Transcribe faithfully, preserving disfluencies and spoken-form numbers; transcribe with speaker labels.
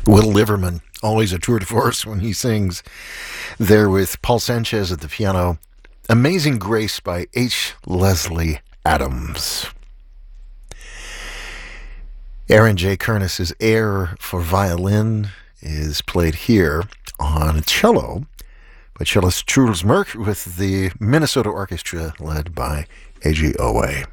Speaker 1: Will Liverman, always a tour de force when he sings. There with Paul Sanchez at the piano. Amazing Grace by H. Leslie Adams. Aaron J. Kernis's Air for Violin is played here on cello by cellist Truls Merk with the Minnesota Orchestra led by A G Owe.